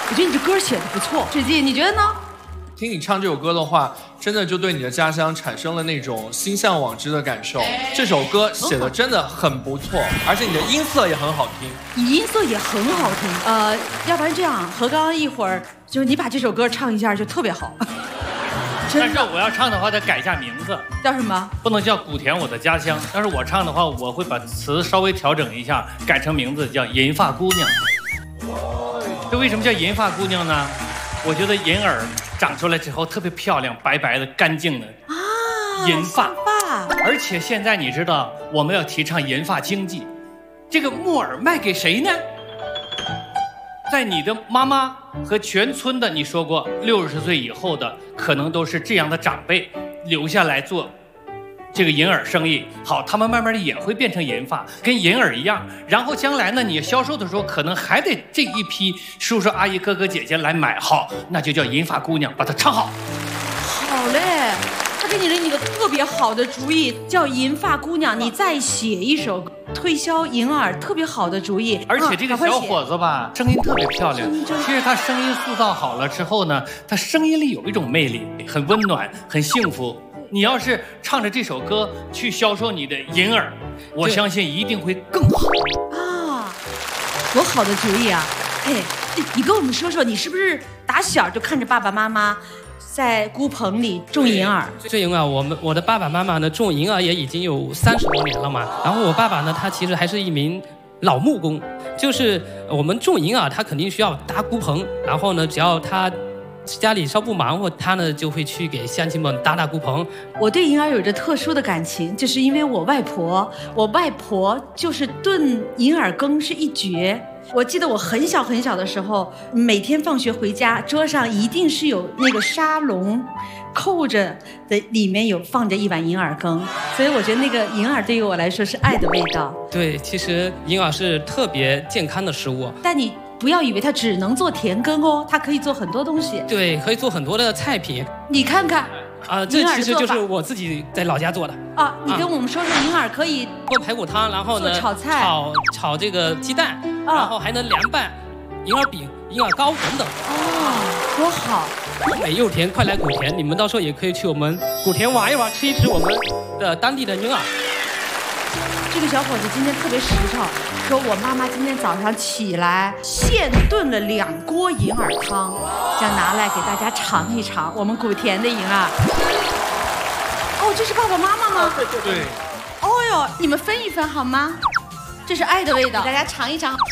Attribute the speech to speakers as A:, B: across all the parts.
A: 我觉得你这歌写的不错，水记你觉得呢？
B: 听你唱这首歌的话，真的就对你的家乡产生了那种心向往之的感受。这首歌写的真的很不错，而且你的音色也很好听。
A: 你音色也很好听。要不然这样，何刚一会儿就是你把这首歌唱一下就特别好。
C: 但是我要唱的话，得改一下名字，
A: 叫什么？
C: 不能叫古田我的家乡。要是我唱的话，我会把词稍微调整一下，改成名字叫银发姑娘。这为什么叫银发姑娘呢？我觉得银耳长出来之后特别漂亮，白白的、干净的啊，银发。而且现在你知道我们要提倡银发经济，这个木耳卖给谁呢？在你的妈妈和全村的，你说过60岁以后的，可能都是这样的长辈留下来做这个银耳生意。好，他们慢慢的也会变成银发，跟银耳一样。然后将来呢，你销售的时候，可能还得这一批叔叔阿姨哥哥姐姐来买。好，那就叫银发姑娘，把它唱好。
A: 好嘞，他给你了一个特别好的主意，叫银发姑娘。你再写一首推销银耳特别好的主意。
C: 而且这个小伙子吧，声音特别漂亮。其实他声音塑造好了之后呢，他声音里有一种魅力，很温暖，很幸福。你要是唱着这首歌去销售你的银耳，我相信一定会更好
A: 啊！多好的主意啊！哎，你跟我们说说，你是不是打小就看着爸爸妈妈在菇棚里种银耳？
D: 种银耳，我的爸爸妈妈呢种银耳也已经有30多年了嘛。然后我爸爸呢，他其实还是一名老木工，就是我们种银耳，他肯定需要搭菇棚，然后呢，只要他家里稍不忙活，他呢就会去给乡亲们搭菇棚。
A: 我对银耳有着特殊的感情，就是因为我外婆就是炖银耳羹是一绝。我记得我很小很小的时候，每天放学回家，桌上一定是有那个沙笼扣着的，里面有放着一碗银耳羹，所以我觉得那个银耳对于我来说是爱的味道。对，
D: 其实银耳是特别健康的食物，
A: 但你不要以为它只能做甜羹哦，它可以做很多东西。
D: 对，可以做很多的菜品。
A: 你看看。
D: 这其实就是我自己在老家做的
A: 啊！你跟我们说说，银耳可以
D: 做排骨汤，然后呢
A: 做炒菜，
D: 炒这个鸡蛋，然后还能凉拌银耳饼、银耳糕等等。
A: 哦，多好！
D: 美又甜，快来古田！你们到时候也可以去我们古田玩一玩，吃一吃我们的当地的银耳。
A: 这个小伙子今天特别实诚，说我妈妈今天早上起来现炖了2锅银耳汤，想拿来给大家尝一尝我们古田的银耳。哦，这是爸爸妈妈吗？
C: 对。
A: 哦哟，你们分一分好吗？这是爱的味道，给大家尝一尝。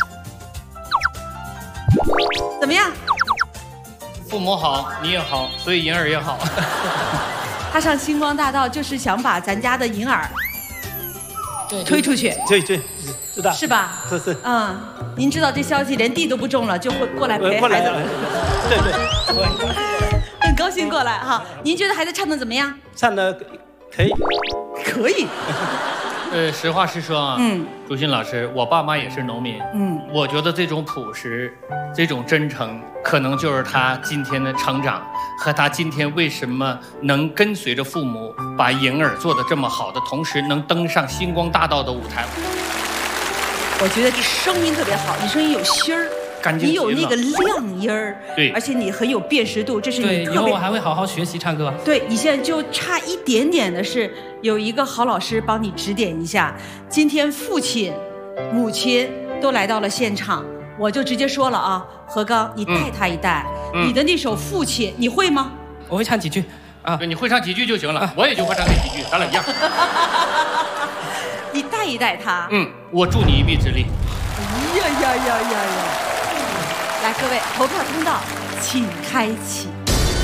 A: 怎么样？
C: 父母好，你也好，所以银耳也好。
A: 他上星光大道就是想把咱家的银耳推出去，
E: 对，知道
A: 是吧？
E: 是。
A: 您知道这消息，连地都不种了，就会过来陪孩子。对，很高兴过来哈。您觉得孩子唱的怎么样？
E: 唱的可以。
C: 实话实说啊，朱鑫老师，我爸妈也是农民，我觉得这种朴实，这种真诚，可能就是他今天的成长和他今天为什么能跟随着父母把银耳做得这么好的同时，能登上星光大道的舞台。
A: 我觉得这声音特别好，你声音有芯儿，你有那个亮音儿，
C: 对，
A: 而且你很有辨识度，这是你特别。
D: 以后我还会好好学习唱歌。
A: 对，你现在就差一点点的是有一个好老师帮你指点一下。今天父亲、母亲都来到了现场，我就直接说了啊，何刚，你带他一带，你的那首《父亲》你会吗？
D: 我会唱几句啊，
C: 你会唱几句就行了，我也就会唱那几句，咱俩一样。
A: 你带一带他。
C: 我助你一臂之力。
A: 呀！来，各位，投票通道请开启。